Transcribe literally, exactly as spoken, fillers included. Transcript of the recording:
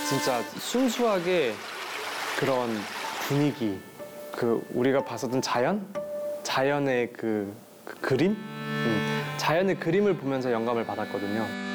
진짜 순수하게 그런 분위기, 그 우리가 봤었던 자연? 자연의 그, 그 그림? 음, 자연의 그림을 보면서 영감을 받았거든요.